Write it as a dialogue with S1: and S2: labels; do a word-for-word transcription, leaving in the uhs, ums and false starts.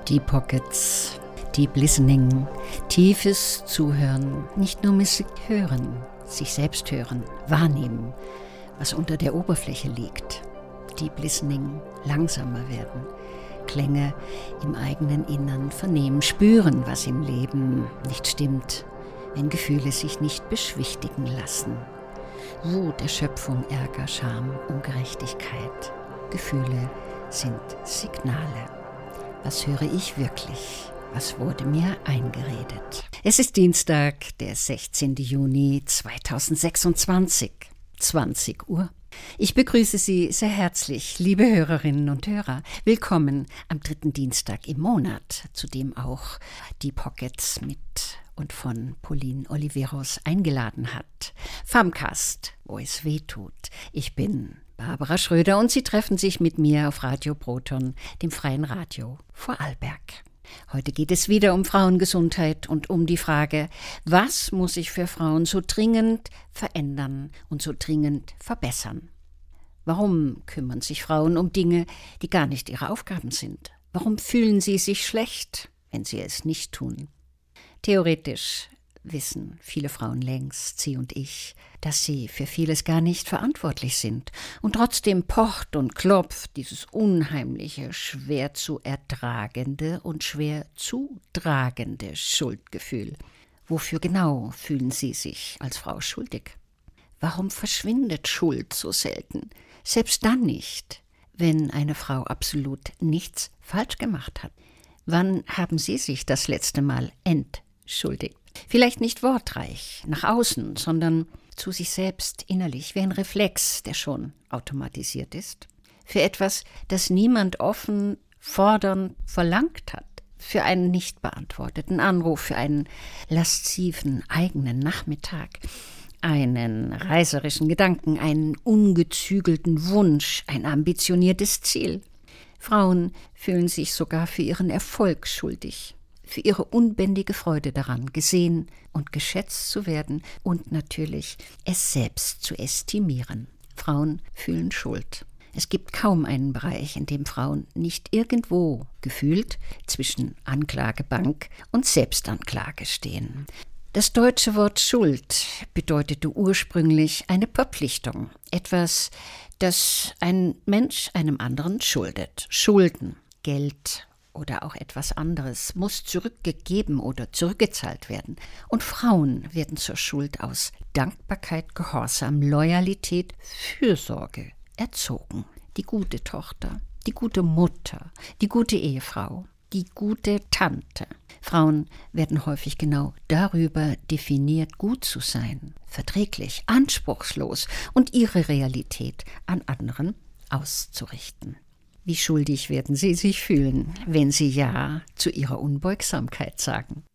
S1: Deep Pockets, Deep Listening, tiefes Zuhören, nicht nur Musik hören, sich selbst hören, wahrnehmen, was unter der Oberfläche liegt. Deep Listening, langsamer werden, Klänge im eigenen Innern vernehmen, spüren, was im Leben nicht stimmt, wenn Gefühle sich nicht beschwichtigen lassen. Wut, Erschöpfung, Ärger, Scham, Ungerechtigkeit. Gefühle sind Signale. Was höre ich wirklich? Was wurde mir eingeredet? Es ist Dienstag, der sechzehnten Juni zweitausendsechsundzwanzig, zwanzig Uhr. Ich begrüße Sie sehr herzlich, liebe Hörerinnen und Hörer. Willkommen am dritten Dienstag im Monat, zu dem auch die Pockets mit und von Pauline Oliveros eingeladen hat. Famcast, wo es weh tut. Ich bin Barbara Schröder und Sie treffen sich mit mir auf Radio Proton, dem freien Radio Vorarlberg. Heute geht es wieder um Frauengesundheit und um die Frage, was muss sich für Frauen so dringend verändern und so dringend verbessern? Warum kümmern sich Frauen um Dinge, die gar nicht ihre Aufgaben sind? Warum fühlen sie sich schlecht, wenn sie es nicht tun? Theoretisch wissen viele Frauen längst, Sie und ich, dass sie für vieles gar nicht verantwortlich sind. Und trotzdem pocht und klopft dieses unheimliche, schwer zu ertragende und schwer zutragende Schuldgefühl. Wofür genau fühlen Sie sich als Frau schuldig? Warum verschwindet Schuld so selten? Selbst dann nicht, wenn eine Frau absolut nichts falsch gemacht hat. Wann haben Sie sich das letzte Mal entschuldigt? Vielleicht nicht wortreich, nach außen, sondern zu sich selbst innerlich, wie ein Reflex, der schon automatisiert ist. Für etwas, das niemand offen, fordernd verlangt hat. Für einen nicht beantworteten Anruf, für einen lasziven eigenen Nachmittag. Einen reißerischen Gedanken, einen ungezügelten Wunsch, ein ambitioniertes Ziel. Frauen fühlen sich sogar für ihren Erfolg schuldig. Für ihre unbändige Freude daran, gesehen und geschätzt zu werden und natürlich es selbst zu estimieren. Frauen fühlen Schuld. Es gibt kaum einen Bereich, in dem Frauen nicht irgendwo gefühlt zwischen Anklagebank und Selbstanklage stehen. Das deutsche Wort Schuld bedeutete ursprünglich eine Verpflichtung, etwas, das ein Mensch einem anderen schuldet. Schulden, Geld oder auch etwas anderes muss zurückgegeben oder zurückgezahlt werden. Und Frauen werden zur Schuld aus Dankbarkeit, Gehorsam, Loyalität, Fürsorge erzogen. Die gute Tochter, die gute Mutter, die gute Ehefrau, die gute Tante. Frauen werden häufig genau darüber definiert, gut zu sein, verträglich, anspruchslos und ihre Realität an anderen auszurichten. Wie schuldig werden Sie sich fühlen, wenn Sie Ja zu Ihrer Unbeugsamkeit sagen?